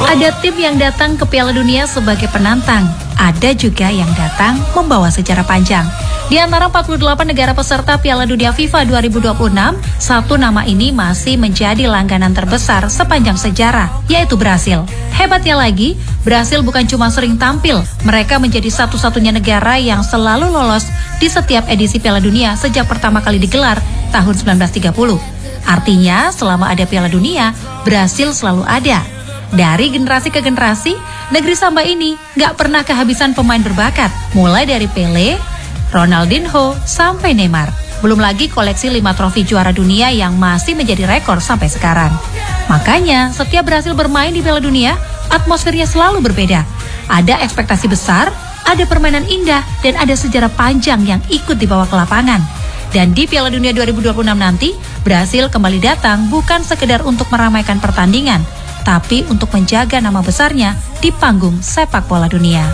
Ada tim yang datang ke Piala Dunia sebagai penantang. Ada juga yang datang membawa sejarah panjang. Di antara 48 negara peserta Piala Dunia FIFA 2026, satu nama ini masih menjadi langganan terbesar sepanjang sejarah, yaitu Brasil. Hebatnya lagi, Brasil bukan cuma sering tampil, mereka menjadi satu-satunya negara yang selalu lolos di setiap edisi Piala Dunia sejak pertama kali digelar tahun 1930. Artinya, selama ada Piala Dunia, Brasil selalu ada. Dari generasi ke generasi, negeri Samba ini gak pernah kehabisan pemain berbakat, mulai dari Pele, Ronaldinho, sampai Neymar. Belum lagi koleksi 5 trofi juara dunia yang masih menjadi rekor sampai sekarang. Makanya, setiap Brasil bermain di Piala Dunia, atmosfernya selalu berbeda. Ada ekspektasi besar, ada permainan indah, dan ada sejarah panjang yang ikut dibawa ke lapangan. Dan di Piala Dunia 2026 nanti, Brasil kembali datang bukan sekedar untuk meramaikan pertandingan, tapi untuk menjaga nama besarnya di panggung sepak bola dunia.